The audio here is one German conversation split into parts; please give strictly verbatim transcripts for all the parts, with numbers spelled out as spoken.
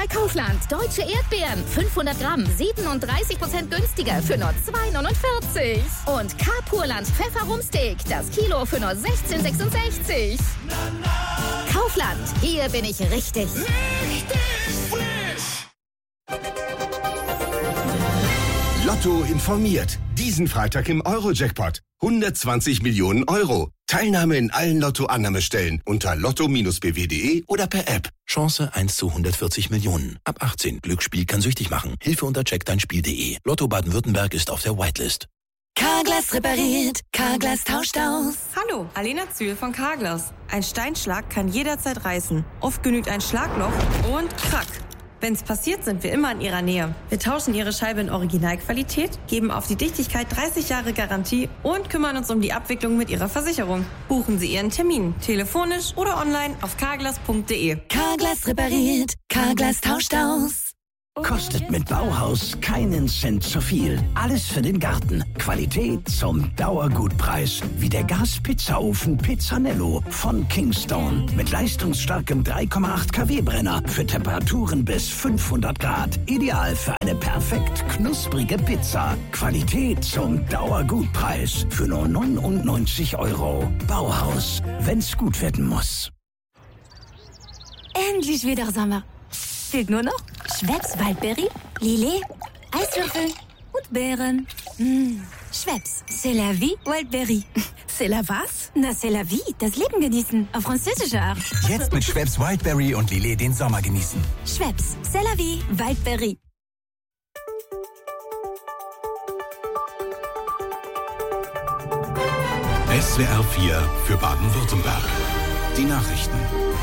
bei Kaufland. Deutsche Erdbeeren. fünfhundert Gramm, siebenunddreißig Prozent günstiger für nur zwei neunundvierzig. Und K-Purland Pfefferumsteak. Das Kilo für nur sechzehn sechsundsechzig. Kaufland. Hier bin ich richtig. Richtig frisch. Lotto informiert. Diesen Freitag im Euro-Jackpot. hundertzwanzig Millionen Euro. Teilnahme in allen Lotto-Annahmestellen unter lotto b w punkt de oder per App. Chance eins zu hundertvierzig Millionen. Ab achtzehn. Glücksspiel kann süchtig machen. Hilfe unter check dein Spiel punkt de. Lotto Baden-Württemberg ist auf der Whitelist. Carglass repariert. Carglass tauscht aus. Hallo, Alena Zühl von Carglass. Ein Steinschlag kann jederzeit reißen. Oft genügt ein Schlagloch und krack. Wenn's passiert, sind wir immer in Ihrer Nähe. Wir tauschen Ihre Scheibe in Originalqualität, geben auf die Dichtigkeit dreißig Jahre Garantie und kümmern uns um die Abwicklung mit Ihrer Versicherung. Buchen Sie Ihren Termin, telefonisch oder online auf carglass punkt de. Carglass repariert. Carglass tauscht aus. Kostet mit Bauhaus keinen Cent zu viel. Alles für den Garten. Qualität zum Dauergutpreis. Wie der Gas-Pizzaofen Pizzanello von Kingstone. Mit leistungsstarkem drei Komma acht Kilowatt Brenner für Temperaturen bis fünfhundert Grad. Ideal für eine perfekt knusprige Pizza. Qualität zum Dauergutpreis. Für nur neunundneunzig Euro. Bauhaus. Wenn's gut werden muss. Endlich wieder Sommer. Fehlt nur noch Schweppes Waldbeere, Lillet, Eiswürfel und Beeren. Mmh. Schweppes, c'est la vie, Waldbeere. C'est la was? Na, c'est la vie, das Leben genießen, auf französische Art. Jetzt mit Schweppes Wildberry und Lillet den Sommer genießen. Schweppes, c'est la vie, Waldbeere. S W R vier für Baden-Württemberg. Die Nachrichten.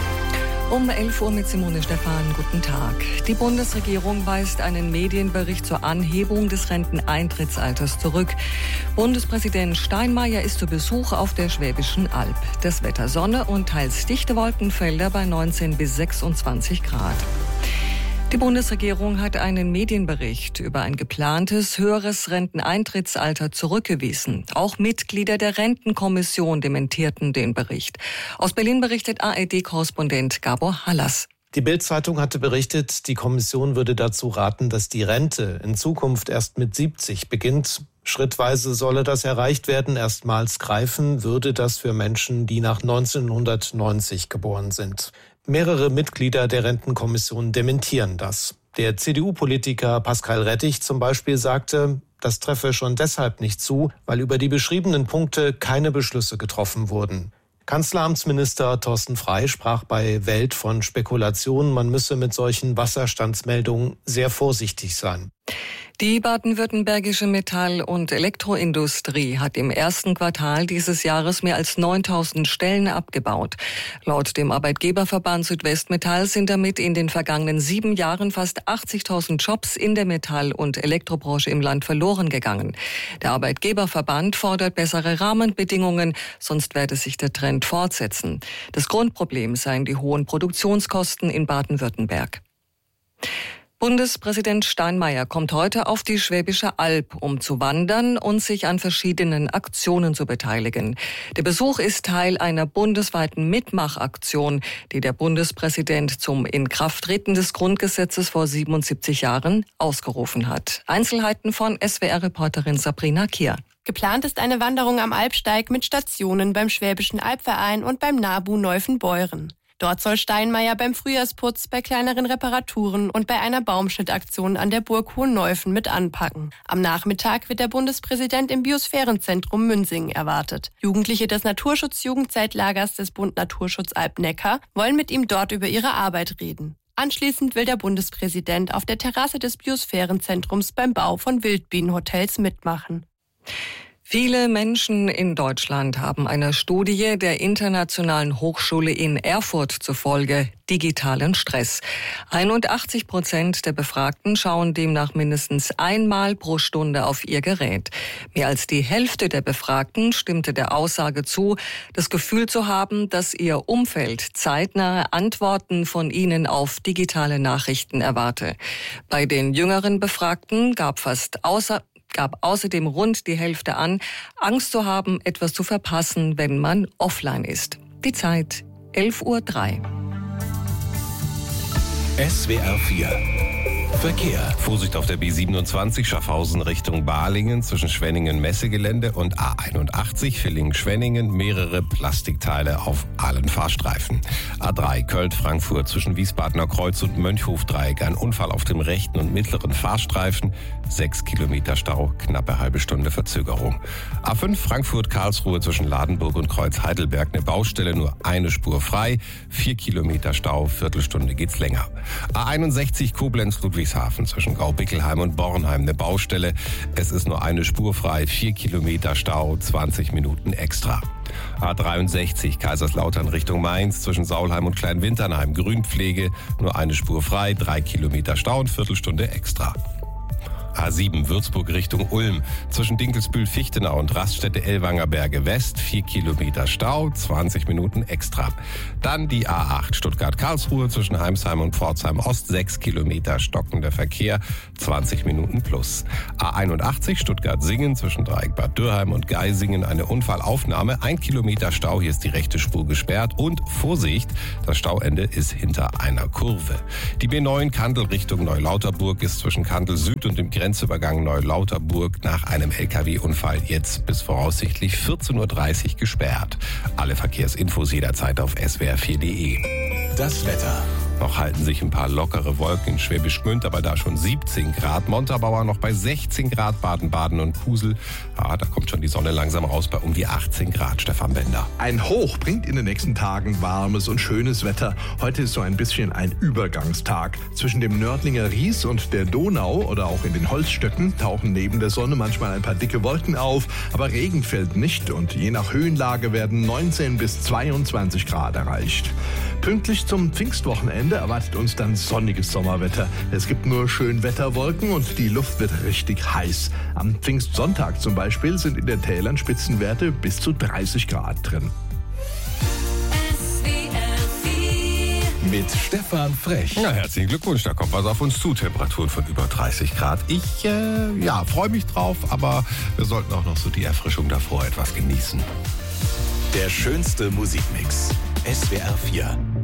Um elf Uhr mit Simone Stephan. Guten Tag. Die Bundesregierung weist einen Medienbericht zur Anhebung des Renteneintrittsalters zurück. Bundespräsident Steinmeier ist zu Besuch auf der Schwäbischen Alb. Das Wetter Sonne und teils dichte Wolkenfelder bei neunzehn bis sechsundzwanzig Grad. Die Bundesregierung hat einen Medienbericht über ein geplantes höheres Renteneintrittsalter zurückgewiesen. Auch Mitglieder der Rentenkommission dementierten den Bericht. Aus Berlin berichtet A R D-Korrespondent Gabor Hallas. Die Bild-Zeitung hatte berichtet, die Kommission würde dazu raten, dass die Rente in Zukunft erst mit siebzig beginnt. Schrittweise solle das erreicht werden. Erstmals greifen würde das für Menschen, die nach neunzehnhundertneunzig geboren sind. Mehrere Mitglieder der Rentenkommission dementieren das. Der C D U-Politiker Pascal Rettich zum Beispiel sagte, das treffe schon deshalb nicht zu, weil über die beschriebenen Punkte keine Beschlüsse getroffen wurden. Kanzleramtsminister Thorsten Frey sprach bei Welt von Spekulationen, man müsse mit solchen Wasserstandsmeldungen sehr vorsichtig sein. Die baden-württembergische Metall- und Elektroindustrie hat im ersten Quartal dieses Jahres mehr als neuntausend Stellen abgebaut. Laut dem Arbeitgeberverband Südwestmetall sind damit in den vergangenen sieben Jahren fast achtzigtausend Jobs in der Metall- und Elektrobranche im Land verloren gegangen. Der Arbeitgeberverband fordert bessere Rahmenbedingungen, sonst werde sich der Trend fortsetzen. Das Grundproblem seien die hohen Produktionskosten in Baden-Württemberg. Bundespräsident Steinmeier kommt heute auf die Schwäbische Alb, um zu wandern und sich an verschiedenen Aktionen zu beteiligen. Der Besuch ist Teil einer bundesweiten Mitmachaktion, die der Bundespräsident zum Inkrafttreten des Grundgesetzes vor siebenundsiebzig Jahren ausgerufen hat. Einzelheiten von S W R-Reporterin Sabrina Kier. Geplant ist eine Wanderung am Alpsteig mit Stationen beim Schwäbischen Albverein und beim NABU Neufen-Beuren. Dort soll Steinmeier beim Frühjahrsputz, bei kleineren Reparaturen und bei einer Baumschnittaktion an der Burg Hohenneufen mit anpacken. Am Nachmittag wird der Bundespräsident im Biosphärenzentrum Münsingen erwartet. Jugendliche des Naturschutzjugendzeitlagers des Bund Naturschutz Alb-Neckar wollen mit ihm dort über ihre Arbeit reden. Anschließend will der Bundespräsident auf der Terrasse des Biosphärenzentrums beim Bau von Wildbienenhotels mitmachen. Viele Menschen in Deutschland haben einer Studie der Internationalen Hochschule in Erfurt zufolge digitalen Stress. einundachtzig Prozent der Befragten schauen demnach mindestens einmal pro Stunde auf ihr Gerät. Mehr als die Hälfte der Befragten stimmte der Aussage zu, das Gefühl zu haben, dass ihr Umfeld zeitnahe Antworten von ihnen auf digitale Nachrichten erwarte. Bei den jüngeren Befragten gab fast außer gab außerdem rund die Hälfte an, Angst zu haben, etwas zu verpassen, wenn man offline ist. Die Zeit elf Uhr drei. S W R vier Verkehr. Vorsicht auf der B siebenundzwanzig, Schaffhausen Richtung Balingen zwischen Schwenningen-Messegelände und A einundachtzig, Villingen-Schwenningen, mehrere Plastikteile auf allen Fahrstreifen. A drei, Köln-Frankfurt zwischen Wiesbadener Kreuz und Mönchhof-Dreieck, ein Unfall auf dem rechten und mittleren Fahrstreifen, sechs Kilometer Stau, knappe halbe Stunde Verzögerung. A fünf, Frankfurt-Karlsruhe zwischen Ladenburg und Kreuz-Heidelberg, eine Baustelle, nur eine Spur frei, vier Kilometer Stau, Viertelstunde geht's länger. A einundsechzig, Koblenz-Ludwigshafen zwischen Gaubickelheim und Bornheim, eine Baustelle. Es ist nur eine Spur frei, vier Kilometer Stau, zwanzig Minuten extra. A dreiundsechzig, Kaiserslautern Richtung Mainz zwischen Saulheim und Kleinwinternheim, Grünpflege, nur eine Spur frei, drei Kilometer Stau und Viertelstunde extra. A sieben, Würzburg Richtung Ulm zwischen Dinkelsbühl-Fichtenau und Raststätte Ellwanger Berge West, vier Kilometer Stau, zwanzig Minuten extra. Dann die A acht, Stuttgart-Karlsruhe zwischen Heimsheim und Pforzheim Ost, sechs Kilometer stockender Verkehr, zwanzig Minuten plus. A einundachtzig, Stuttgart-Singen zwischen Dreieck Bad Dürrheim und Geisingen, eine Unfallaufnahme, ein Kilometer Stau, hier ist die rechte Spur gesperrt und Vorsicht, das Stauende ist hinter einer Kurve. Die B neun, Kandel Richtung Neulauterburg ist zwischen Kandel Süd und dem Grenzübergang Neulauterburg nach einem L K W-Unfall jetzt bis voraussichtlich vierzehn Uhr dreißig gesperrt. Alle Verkehrsinfos jederzeit auf S W R vier punkt de. Das Wetter. Noch halten sich ein paar lockere Wolken in Schwäbisch Gmünd, aber da schon siebzehn Grad. Montabaur noch bei sechzehn Grad, Baden-Baden und Kusel. Ja, da kommt schon die Sonne langsam raus bei um die achtzehn Grad, Stefan Bender. Ein Hoch bringt in den nächsten Tagen warmes und schönes Wetter. Heute ist so ein bisschen ein Übergangstag. Zwischen dem Nördlinger Ries und der Donau oder auch in den Holzstöcken tauchen neben der Sonne manchmal ein paar dicke Wolken auf, aber Regen fällt nicht und je nach Höhenlage werden neunzehn bis zweiundzwanzig Grad erreicht. Pünktlich zum Pfingstwochenende erwartet uns dann sonniges Sommerwetter. Es gibt nur Schönwetterwolken und die Luft wird richtig heiß. Am Pfingstsonntag zum Beispiel sind in den Tälern Spitzenwerte bis zu dreißig Grad drin. Mit Stefan Frech. Ja, herzlichen Glückwunsch, da kommt was auf uns zu. Temperaturen von über dreißig Grad. Ich äh, ja, freue mich drauf, aber wir sollten auch noch so die Erfrischung davor etwas genießen. Der schönste Musikmix. S W R vier.